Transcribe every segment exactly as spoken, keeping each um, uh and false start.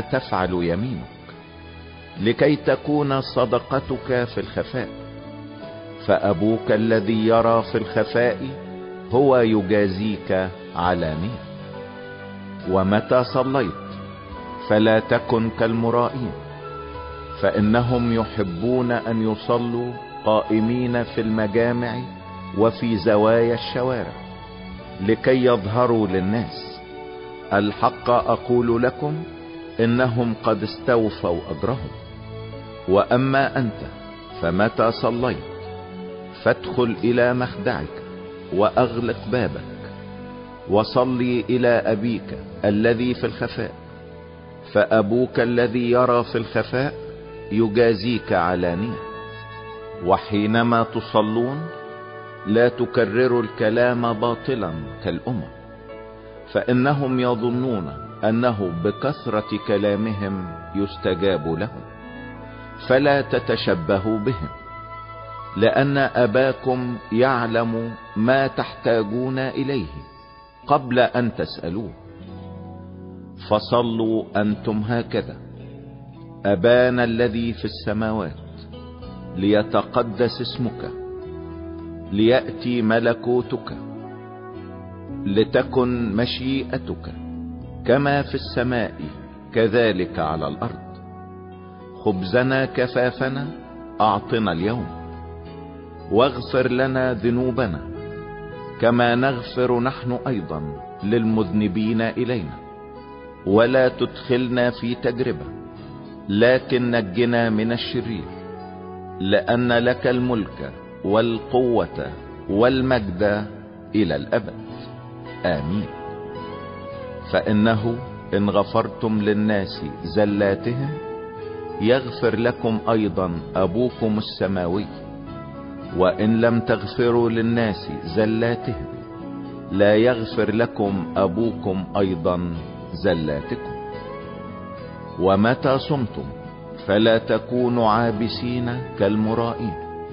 تفعل يمينك، لكي تكون صدقتك في الخفاء، فأبوك الذي يرى في الخفاء هو يجازيك علانية. ومتى صليت فلا تكن كالمرائين، فإنهم يحبون أن يصلوا قائمين في المجامع وفي زوايا الشوارع لكي يظهروا للناس. الحق أقول لكم إنهم قد استوفوا أجرهم. وأما أنت فمتى صليت فادخل إلى مخدعك وأغلق بابك، وصلي إلى أبيك الذي في الخفاء، فأبوك الذي يرى في الخفاء يجازيك علانية. وحينما تصلون لا تكرروا الكلام باطلا كالأمم، فإنهم يظنون أنه بكثرة كلامهم يستجاب لهم، فلا تتشبهوا بهم، لأن أباكم يعلم ما تحتاجون إليه قبل أن تسألوه. فصلوا أنتم هكذا: أبانا الذي في السماوات، ليتقدس اسمك، ليأتي ملكوتك، لتكن مشيئتك كما في السماء كذلك على الأرض. خبزنا كفافنا أعطنا اليوم، واغفر لنا ذنوبنا كما نغفر نحن أيضا للمذنبين إلينا، ولا تدخلنا في تجربة لكن نجنا من الشرير، لأن لك الملك والقوة والمجد إلى الأبد. آمين. فإنه إن غفرتم للناس زلاتهم يغفر لكم أيضا أبوكم السماوي، وإن لم تغفروا للناس زلاتهم لا يغفر لكم أبوكم أيضا زلاتكم. ومتى صمتم فلا تكونوا عابسين كالمرائين،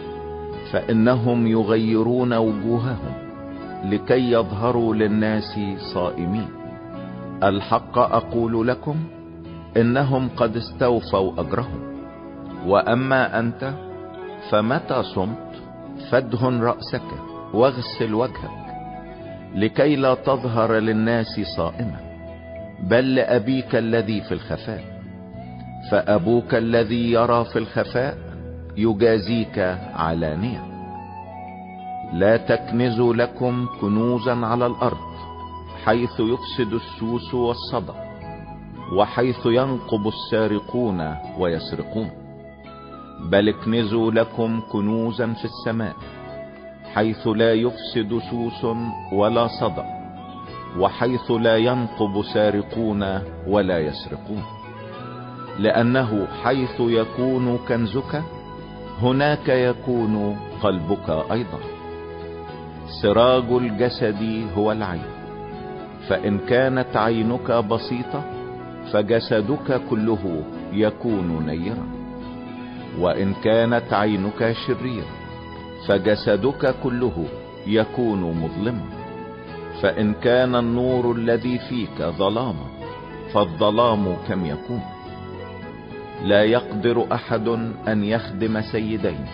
فإنهم يغيرون وجوههم لكي يظهروا للناس صائمين. الحق أقول لكم إنهم قد استوفوا أجرهم. وأما أنت فمتى صمت فادهن رأسك واغسل وجهك، لكي لا تظهر للناس صائما، بل لأبيك الذي في الخفاء، فأبوك الذي يرى في الخفاء يجازيك علانية. لا تكنزوا لكم كنوزا على الأرض، حيث يفسد السوس والصدى، وحيث ينقب السارقون ويسرقون، بل اكنزوا لكم كنوزا في السماء، حيث لا يفسد سوس ولا صدى، وحيث لا ينقب سارقون ولا يسرقون. لأنه حيث يكون كنزك هناك يكون قلبك أيضا. سراج الجسد هو العين، فإن كانت عينك بسيطة فجسدك كله يكون نيرا، وإن كانت عينك شريرة فجسدك كله يكون مظلما. فإن كان النور الذي فيك ظلاما فالظلام كم يكون. لا يقدر أحد أن يخدم سيدين،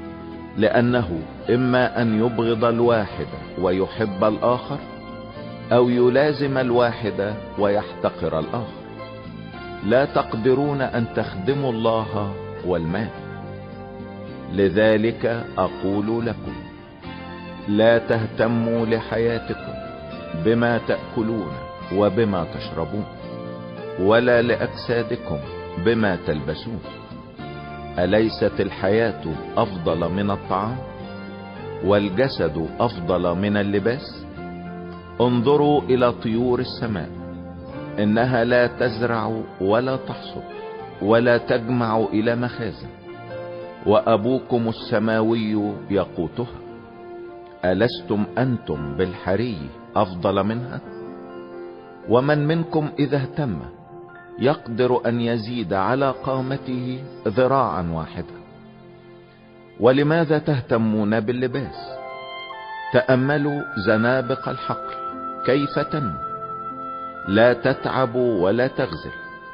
لأنه إما أن يبغض الواحد ويحب الآخر، أو يلازم الواحد ويحتقر الآخر. لا تقدرون أن تخدموا الله والمال. لذلك أقول لكم: لا تهتموا لحياتكم بما تأكلون وبما تشربون، ولا لأجسادكم بما تلبسون. أليست الحياة أفضل من الطعام، والجسد أفضل من اللباس؟ انظروا إلى طيور السماء، إنها لا تزرع ولا تحصد ولا تجمع إلى مخازن، وأبوكم السماوي يقوتها. ألستم أنتم بالحري أفضل منها؟ ومن منكم إذا اهتم يقدر أن يزيد على قامته ذراعا واحدة. ولماذا تهتمون باللباس؟ تأملوا زنابق الحقل كيف تنمو، لا تتعب ولا تغزل.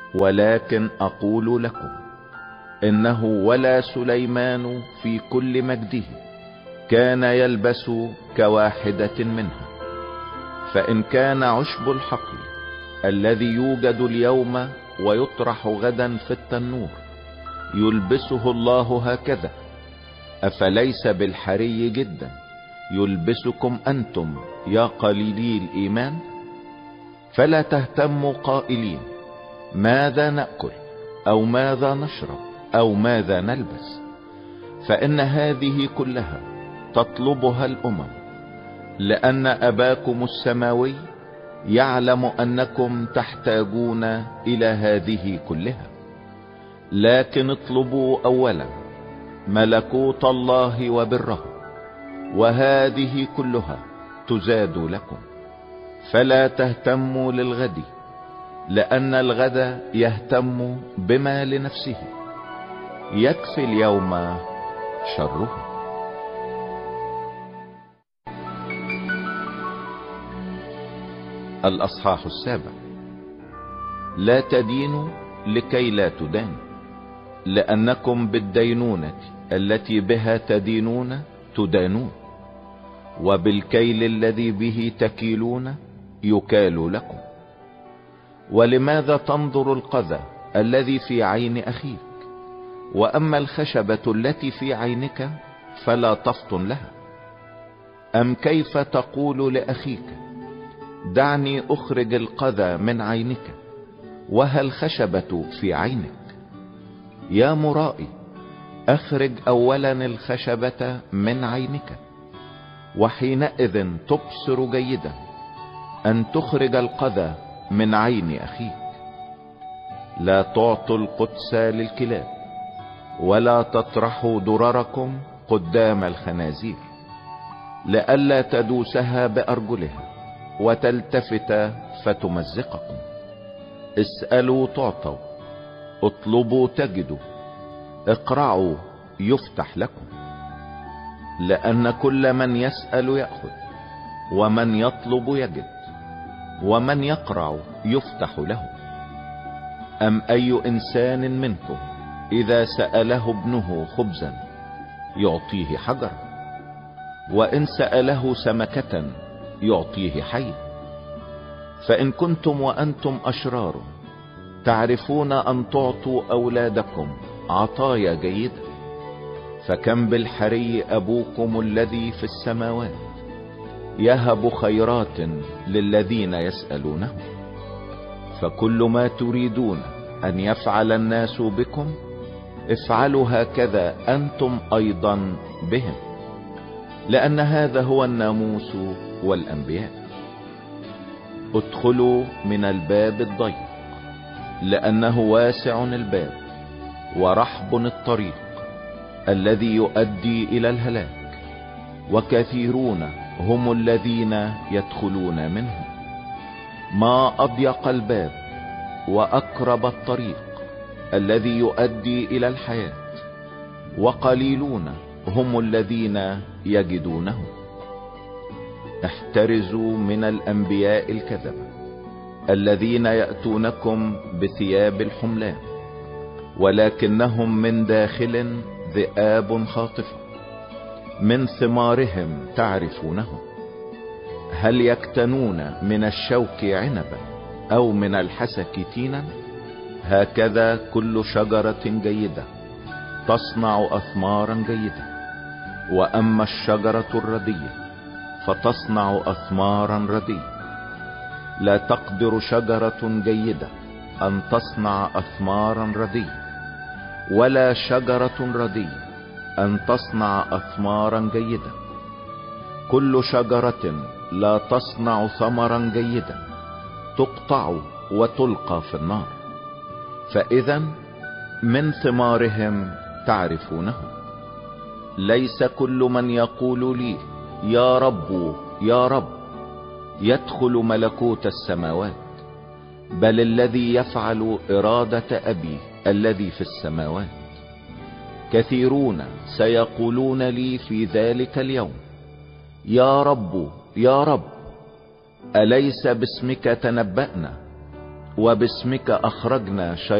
ولكن اقول لكم انه ولا سليمان في كل مجده كان يلبس كواحدة منها. فان كان عشب الحقل الذي يوجد اليوم ويطرح غدا في التنور يلبسه الله هكذا، افليس بالحري جدا يلبسكم انتم يا قليلي الايمان؟ فلا تهتموا قائلين ماذا نأكل او ماذا نشرب او ماذا نلبس، فان هذه كلها تطلبها الامم، لان اباكم السماوي يعلم انكم تحتاجون الى هذه كلها. لكن اطلبوا اولا ملكوت الله وبره، وهذه كلها تزاد لكم. فلا تهتموا للغد، لان الغد يهتم بما لنفسه، يكفي اليوم شره. الاصحاح السابع. لا تدينوا لكي لا تدانوا، لانكم بالدينونة التي بها تدينون تدانون، وبالكيل الذي به تكيلون يكال لكم. ولماذا تنظر القذى الذي في عين اخيك، واما الخشبة التي في عينك فلا تفطن لها؟ ام كيف تقول لاخيك دعني اخرج القذى من عينك وها الخشبة في عينك؟ يا مرائي، اخرج اولا الخشبة من عينك، وحينئذ تبصر جيدا ان تخرج القذى من عين اخيك. لا تعطوا القدس للكلاب، ولا تطرحوا درركم قدام الخنازير، لئلا تدوسها بارجلها وتلتفت فتمزقكم. اسألوا تعطوا، اطلبوا تجدوا، اقرعوا يفتح لكم. لان كل من يسأل يأخذ، ومن يطلب يجد، ومن يقرع يفتح له. ام اي انسان منكم اذا سأله ابنه خبزا يعطيه حجرا، وان سأله سمكة يعطيه حية؟ فان كنتم وانتم اشرار تعرفون ان تعطوا اولادكم عطايا جيدة، فكم بالحري ابوكم الذي في السماوات يهب خيرات للذين يسألونه. فكل ما تريدون ان يفعل الناس بكم افعلوا هكذا انتم ايضا بهم، لان هذا هو الناموس والانبياء. ادخلوا من الباب الضيق، لانه واسع الباب ورحب الطريق الذي يؤدي الى الهلاك، وكثيرون هم الذين يدخلون منه. ما اضيق الباب واقرب الطريق الذي يؤدي الى الحياة، وقليلون هم الذين يجدونه. احترزوا من الانبياء الكذبة الذين يأتونكم بثياب الحملان، ولكنهم من داخل ذئاب خاطفة. من ثمارهم تعرفونهم، هل يكتنون من الشوك عنبا او من الحسك تينا؟ هكذا كل شجرة جيدة تصنع اثمارا جيدة، واما الشجرة الردية فتصنع اثمارا ردية. لا تقدر شجرة جيدة ان تصنع اثمارا ردية، ولا شجرة ردية ان تصنع اثمارا جيدة. كل شجرة لا تصنع ثمرا جيدا تقطع وتلقى في النار. فاذا من ثمارهم تعرفونهم. ليس كل من يقول لي يا رب يا رب يدخل ملكوت السماوات، بل الذي يفعل إرادة أبي الذي في السماوات. كثيرون سيقولون لي في ذلك اليوم يا رب يا رب، أليس باسمك تنبأنا، وباسمك اخرجنا